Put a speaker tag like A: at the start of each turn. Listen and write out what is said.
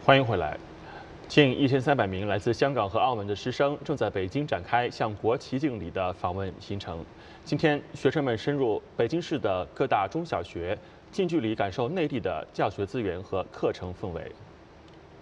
A: 欢迎回来。近1300名来自香港和澳门的师生正在北京展开向国旗敬礼的访问行程。今天，学生们深入北京市的各大中小学，近距离感受内地的教学资源和课程氛围。